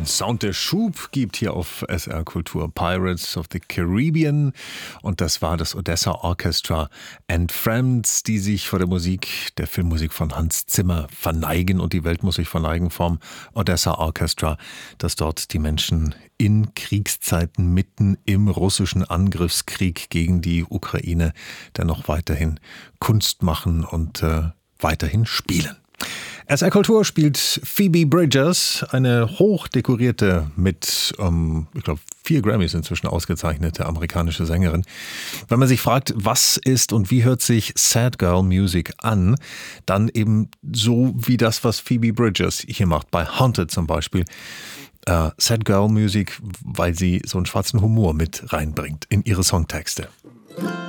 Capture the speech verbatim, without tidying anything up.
Sound, der Schub gibt hier auf S R Kultur. Pirates of the Caribbean. Und das war das Odessa Orchestra and Friends, die sich vor der Musik, der Filmmusik von Hans Zimmer verneigen. Und die Welt muss sich verneigen vom Odessa Orchestra, das dort die Menschen in Kriegszeiten mitten im russischen Angriffskrieg gegen die Ukraine dennoch weiterhin Kunst machen und äh, weiterhin spielen. S R Kultur spielt Phoebe Bridgers, eine hochdekorierte, mit, ähm, ich glaube, vier Grammys inzwischen ausgezeichnete amerikanische Sängerin. Wenn man sich fragt, was ist und wie hört sich Sad Girl Music an, dann eben so wie das, was Phoebe Bridgers hier macht, bei Haunted zum Beispiel. Äh, Sad Girl Music, weil sie so einen schwarzen Humor mit reinbringt in ihre Songtexte.